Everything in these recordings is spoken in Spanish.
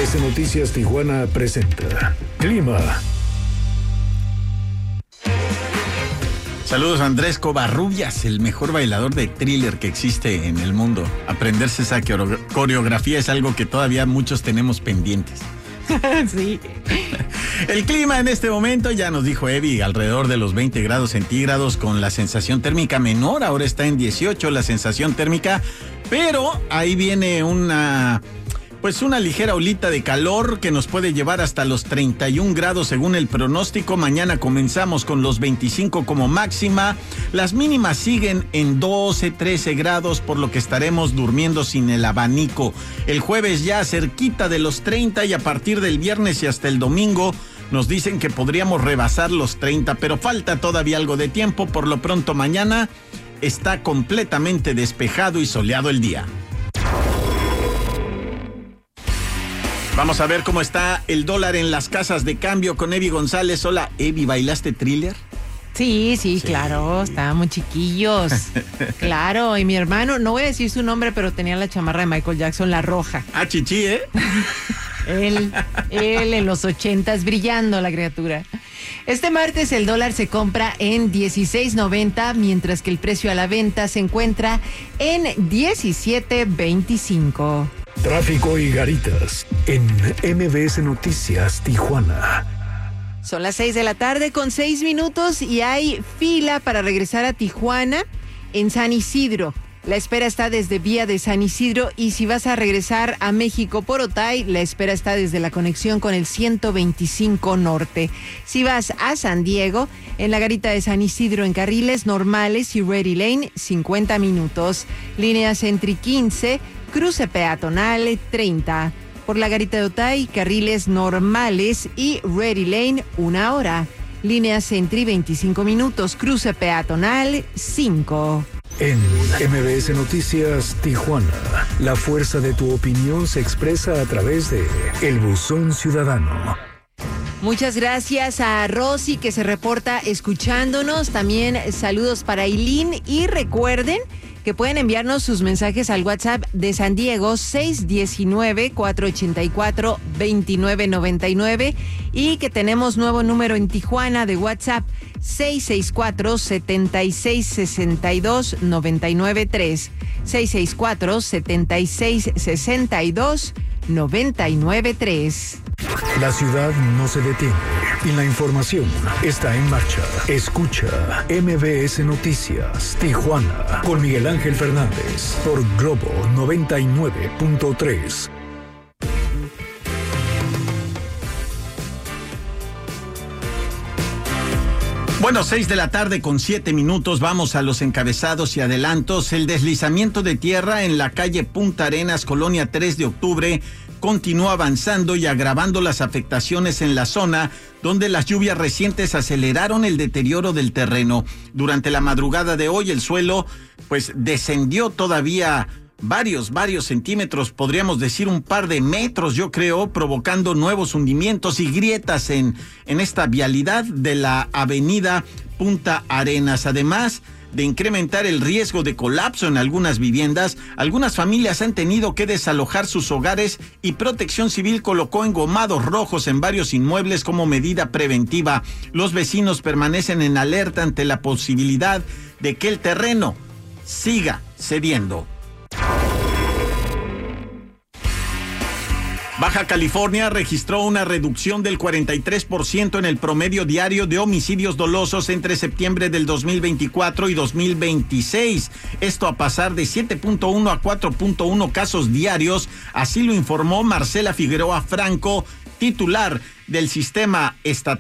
MBS Noticias Tijuana presenta Clima. Saludos a Andrés Covarrubias, el mejor bailador de Thriller que existe en el mundo. Aprenderse esa coreografía es algo que todavía muchos tenemos pendientes. Sí. El clima en este momento, ya nos dijo Evi, alrededor de los 20 grados centígrados con la sensación térmica menor. Ahora está en 18 la sensación térmica, pero ahí viene una ligera olita de calor que nos puede llevar hasta los 31 grados según el pronóstico. Mañana comenzamos con los 25 como máxima. Las mínimas siguen en 12, 13 grados, por lo que estaremos durmiendo sin el abanico. El jueves ya cerquita de los 30 y a partir del viernes y hasta el domingo nos dicen que podríamos rebasar los 30, pero falta todavía algo de tiempo. Por lo pronto mañana está completamente despejado y soleado el día. Vamos a ver cómo está el dólar en las casas de cambio con Evi González. Hola, Evi, ¿bailaste Thriller? Sí, claro, estábamos chiquillos. Claro, y mi hermano, no voy a decir su nombre, pero tenía la chamarra de Michael Jackson, la roja. Ah, chichi, ¿eh? Él en los 80s, brillando la criatura. Este martes el dólar se compra en 16.90, mientras que el precio a la venta se encuentra en 17.25. Tráfico y garitas en MBS Noticias Tijuana. Son las 6 de la tarde con 6 minutos y hay fila para regresar a Tijuana en San Isidro. La espera está desde vía de San Isidro y si vas a regresar a México por Otay, la espera está desde la conexión con el 125 Norte. Si vas a San Diego, en la garita de San Isidro en carriles normales y Ready Lane, 50 minutos. Línea Sentry 15, cruce peatonal 30. Por la garita de Otay, carriles normales y Ready Lane 1 hora. Línea Sentry 25 minutos, cruce peatonal 5. En MBS Noticias Tijuana, la fuerza de tu opinión se expresa a través de El Buzón Ciudadano. Muchas gracias a Rosy que se reporta escuchándonos. También saludos para Eileen y recuerden que pueden enviarnos sus mensajes al WhatsApp de San Diego 619-484-2999 y que tenemos nuevo número en Tijuana de WhatsApp 664-7662-993 664-7662-993. La ciudad no se detiene y la información está en marcha. Escucha MBS Noticias Tijuana con Miguel Ángel Fernández por Globo 99.3. Bueno, 6 de la tarde con 7 minutos, vamos a los encabezados y adelantos. El deslizamiento de tierra en la calle Punta Arenas, Colonia 3 de Octubre, continúa avanzando y agravando las afectaciones en la zona, donde las lluvias recientes aceleraron el deterioro del terreno. Durante la madrugada de hoy, el suelo, descendió todavía varios centímetros, podríamos decir un par de metros, yo creo, provocando nuevos hundimientos y grietas en esta vialidad de la avenida Punta Arenas. Además de incrementar el riesgo de colapso en algunas viviendas, algunas familias han tenido que desalojar sus hogares y Protección Civil colocó engomados rojos en varios inmuebles como medida preventiva. Los vecinos permanecen en alerta ante la posibilidad de que el terreno siga cediendo. Baja California registró una reducción del 43% en el promedio diario de homicidios dolosos entre septiembre del 2024 y 2026. Esto a pasar de 7.1 a 4.1 casos diarios, así lo informó Marcela Figueroa Franco, titular del Sistema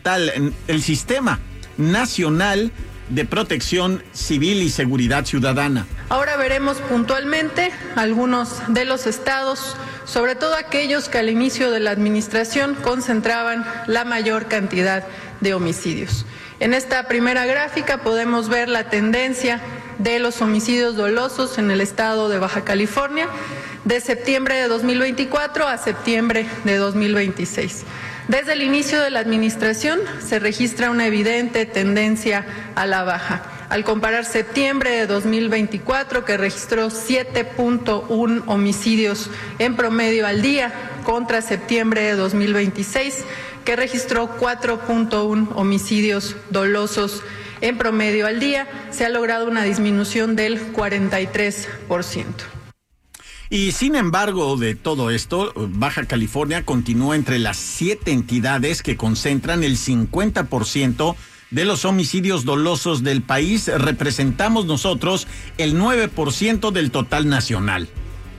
Nacional de Protección Civil y Seguridad Ciudadana. Ahora veremos puntualmente algunos de los estados, sobre todo aquellos que al inicio de la administración concentraban la mayor cantidad de homicidios. En esta primera gráfica podemos ver la tendencia de los homicidios dolosos en el estado de Baja California de septiembre de 2024 a septiembre de 2026. Desde el inicio de la administración se registra una evidente tendencia a la baja. Al comparar septiembre de 2024, que registró 7.1 homicidios en promedio al día, contra septiembre de 2026, que registró 4.1 homicidios dolosos en promedio al día, se ha logrado una disminución del 43%. Y sin embargo de todo esto, Baja California continúa entre las 7 entidades que concentran el 50% de los homicidios dolosos del país. Representamos nosotros el 9% del total nacional.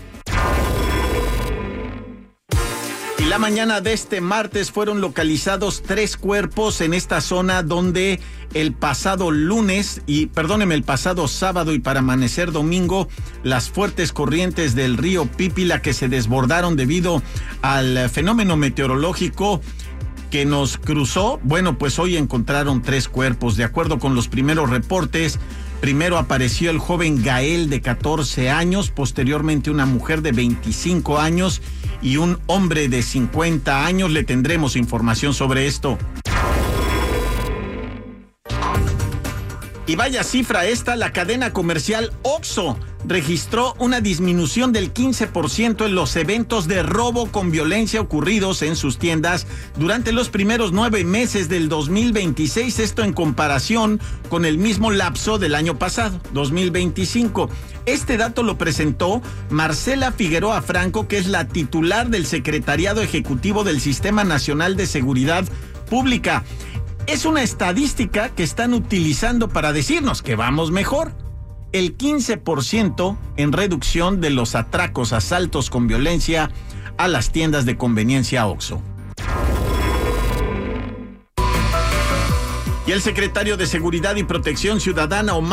Y la mañana de este martes fueron localizados 3 cuerpos en esta zona donde el pasado sábado y para amanecer domingo, las fuertes corrientes del río Pípila que se desbordaron debido al fenómeno meteorológico que nos cruzó. Bueno, pues hoy encontraron 3 cuerpos. De acuerdo con los primeros reportes, primero apareció el joven Gael de 14 años, posteriormente una mujer de 25 años y un hombre de 50 años. Le tendremos información sobre esto. Y vaya cifra esta, la cadena comercial Oxxo registró una disminución del 15% en los eventos de robo con violencia ocurridos en sus tiendas durante los primeros 9 meses del 2026, esto en comparación con el mismo lapso del año pasado, 2025. Este dato lo presentó Marcela Figueroa Franco, que es la titular del Secretariado Ejecutivo del Sistema Nacional de Seguridad Pública. Es una estadística que están utilizando para decirnos que vamos mejor. El 15% en reducción de los atracos, asaltos con violencia a las tiendas de conveniencia Oxxo. Y el secretario de Seguridad y Protección Ciudadana, Omar